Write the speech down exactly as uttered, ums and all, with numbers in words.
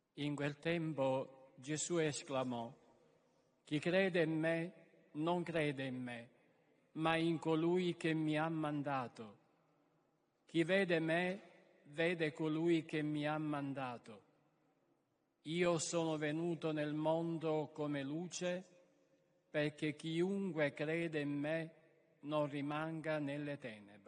In quel tempo Gesù esclamò: «Chi crede in me non crede in me, ma in colui che mi ha mandato. Chi vede me vede colui che mi ha mandato. Io sono venuto nel mondo come luce perché chiunque crede in me non rimanga nelle tenebre».